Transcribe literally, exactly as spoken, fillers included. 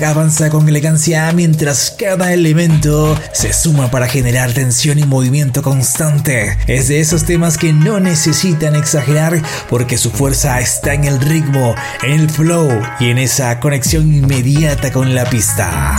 Avanza con elegancia mientras cada elemento se suma para generar tensión y movimiento constante. Es de esos temas que no necesitan exagerar porque su fuerza está en el ritmo, en el flow y en esa conexión inmediata con la pista.